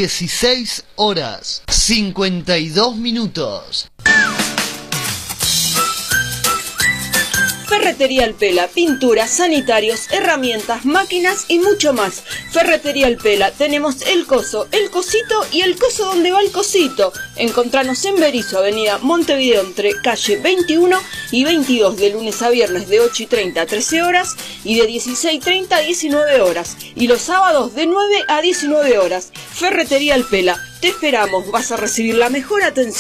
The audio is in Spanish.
16 horas 52 minutos. Ferretería El Pela, pinturas, sanitarios, herramientas, máquinas y mucho más. Ferretería El Pela, tenemos el coso, el cosito y el coso donde va el cosito. Encontranos en Berisso, avenida Montevideo, entre calle 21 y 22, de lunes a viernes de 8:30 a 13 horas y de 16:30 a 19 horas. Y los sábados de 9 a 19 horas. Ferretería El Pela, te esperamos, vas a recibir la mejor atención.